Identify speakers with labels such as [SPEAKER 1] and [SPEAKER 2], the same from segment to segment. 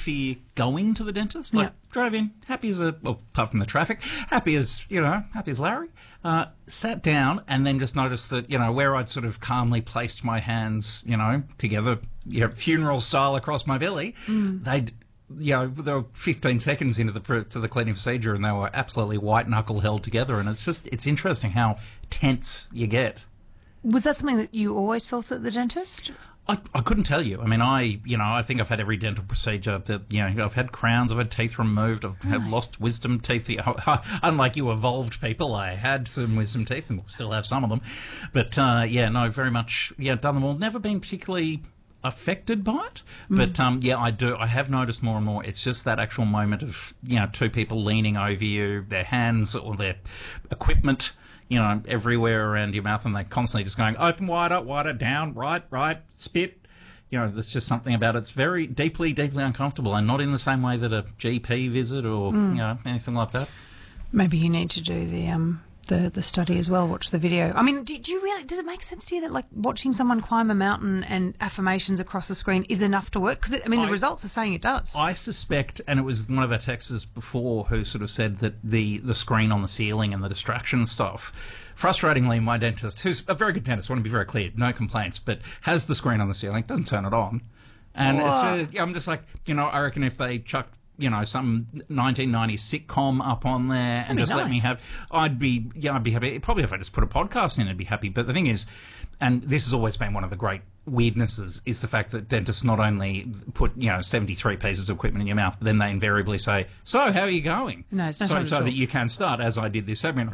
[SPEAKER 1] fear going to the dentist. Like, drove in, happy as apart from the traffic, happy as Larry. Sat down and then just noticed that, where I'd sort of calmly placed my hands, together, funeral style across my belly, they were 15 seconds into the cleaning procedure and they were absolutely white knuckle held together. And it's interesting how tense you get.
[SPEAKER 2] Was that something that you always felt at the dentist?
[SPEAKER 1] I couldn't tell you. I mean, I think I've had every dental procedure that, I've had crowns, I've had teeth removed, I've lost wisdom teeth. Unlike you evolved people, I had some wisdom teeth and still have some of them. But, very much, done them all. Never been particularly affected by it. But, I do. I have noticed more and more. It's just that actual moment of, two people leaning over you, their hands or their equipment, everywhere around your mouth, and they're constantly just going open, wider, down, right, spit. There's just something about it. It's very deeply, deeply uncomfortable, and not in the same way that a GP visit or, anything like that.
[SPEAKER 2] Maybe you need to do the study as well, watch the video. I mean, does it make sense to you that, like, watching someone climb a mountain and affirmations across the screen is enough to work? Because, the results are saying it does.
[SPEAKER 1] I suspect, and it was one of our texters before who sort of said that the screen on the ceiling and the distraction stuff, frustratingly, my dentist, who's a very good dentist, I want to be very clear, no complaints, but has the screen on the ceiling, doesn't turn it on. And I'm just like, I reckon if they chucked some 1990s sitcom up on there and just let me have, I'd be happy. Probably if I just put a podcast in, I'd be happy. But the thing is, and this has always been one of the great weirdnesses, is the fact that dentists not only put, 73 pieces of equipment in your mouth, but then they invariably say, so how are you going?
[SPEAKER 2] No, it's not
[SPEAKER 1] so that you can start, as I did this segment.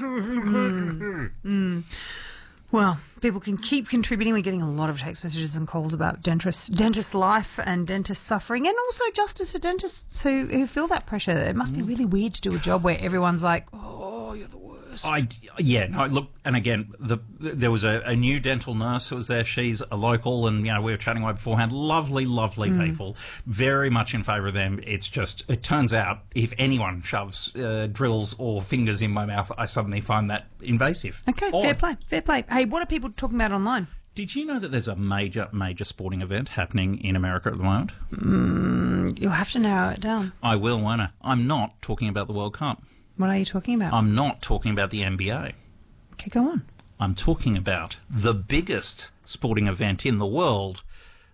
[SPEAKER 2] Well, people can keep contributing. We're getting a lot of text messages and calls about dentist life and dentist suffering, and also justice for dentists who feel that pressure. It must be really weird to do a job where everyone's like, oh, you're the worst.
[SPEAKER 1] Look, and again, there was a new dental nurse who was there. She's a local, and, we were chatting away beforehand. Lovely, lovely people. Very much in favour of them. It's just, it turns out, if anyone shoves drills or fingers in my mouth, I suddenly find that invasive.
[SPEAKER 2] Okay, fair play. Hey, what are people talking about online?
[SPEAKER 1] Did you know that there's a major sporting event happening in America at the moment?
[SPEAKER 2] You'll have to narrow it down.
[SPEAKER 1] I will, won't I? I'm not talking about the World Cup.
[SPEAKER 2] What are you talking about?
[SPEAKER 1] I'm not talking about the NBA.
[SPEAKER 2] Okay, go on.
[SPEAKER 1] I'm talking about the biggest sporting event in the world,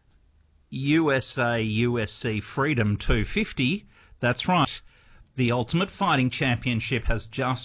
[SPEAKER 1] USA-USC Freedom 250. That's right. The Ultimate Fighting Championship has just